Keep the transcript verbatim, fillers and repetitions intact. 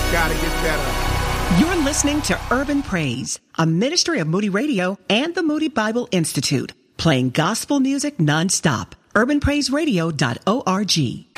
Gotta get better. You're listening to Urban Praise, a ministry of Moody Radio and the Moody Bible Institute, playing gospel music nonstop. urban praise radio dot org.